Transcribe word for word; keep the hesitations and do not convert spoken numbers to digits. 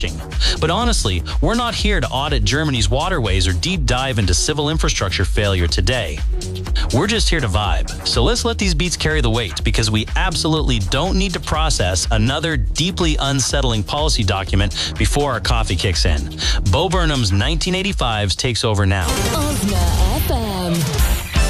But honestly, we're not here to audit Germany's waterways or deep dive into civil infrastructure failure today. We're just here to vibe. So let's let these beats carry the weight, because we absolutely don't need to process another deeply unsettling policy document before our coffee kicks in. Bo Burnham's nineteen eighty-fives takes over now. Osna F M.